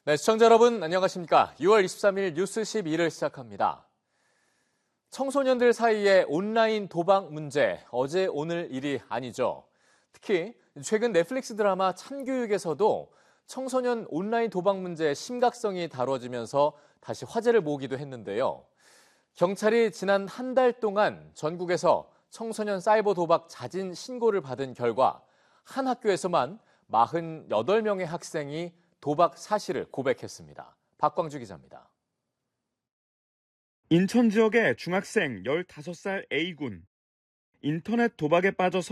네, 시청자 여러분 안녕하십니까? 6월 23일 뉴스 12를 시작합니다. 청소년들 사이의 온라인 도박 문제, 어제 오늘 일이 아니죠. 특히 최근 넷플릭스 드라마 참교육에서도 청소년 온라인 도박 문제의 심각성이 다뤄지면서 다시 화제를 모으기도 했는데요. 경찰이 지난 한 달 동안 전국에서 청소년 사이버 도박 자진 신고를 받은 결과 한 학교에서만 48명의 학생이 도박 사실을 고백했습니다. 박광주 기자입니다. 인천 지역의 중학생 15살 A군. 인터넷 도박에 빠져